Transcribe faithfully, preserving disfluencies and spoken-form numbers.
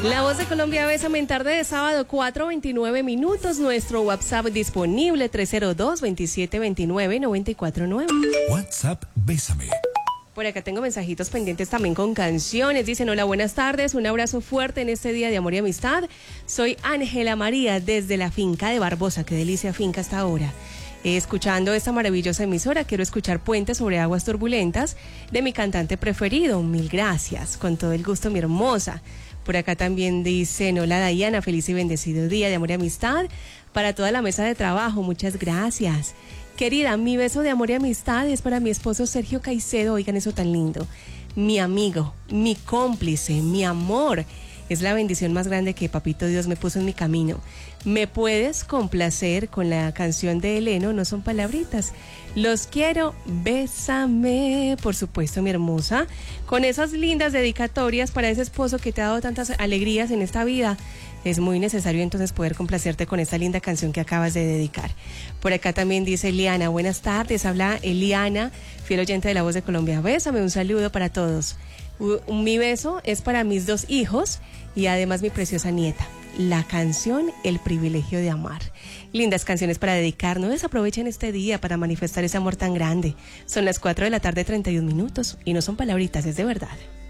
La Voz de Colombia, Bésame en tarde de sábado, cuatro veintinueve minutos. Nuestro WhatsApp disponible, tres cero dos, veintisiete veintinueve, noventa y cuatro nueve. WhatsApp Bésame. Por acá tengo mensajitos pendientes también con canciones. Dicen, hola, buenas tardes, un abrazo fuerte en este día de amor y amistad. Soy Ángela María desde la finca de Barbosa. Qué delicia finca hasta ahora. Eh, escuchando esta maravillosa emisora, quiero escuchar Puentes sobre aguas turbulentas de mi cantante preferido. Mil gracias, con todo el gusto, mi hermosa. Por acá también dicen, hola Dayana, feliz y bendecido día de amor y amistad para toda la mesa de trabajo, muchas gracias. Querida, mi beso de amor y amistad es para mi esposo Sergio Caicedo, oigan eso tan lindo. Mi amigo, mi cómplice, mi amor, es la bendición más grande que Papito Dios me puso en mi camino. ¿Me puedes complacer con la canción de Eleno? No son palabritas. Los quiero, bésame, por supuesto, mi hermosa. Con esas lindas dedicatorias para ese esposo que te ha dado tantas alegrías en esta vida, es muy necesario entonces poder complacerte con esta linda canción que acabas de dedicar. Por acá también dice Eliana, buenas tardes, habla Eliana, fiel oyente de La Voz de Colombia. Bésame, un saludo para todos. Mi beso es para mis dos hijos y además mi preciosa nieta. La canción El privilegio de amar. Lindas canciones para dedicarnos. Aprovechen este día para manifestar ese amor tan grande. Son las cuatro de la tarde, treinta y un minutos. Y no son palabritas, es de verdad.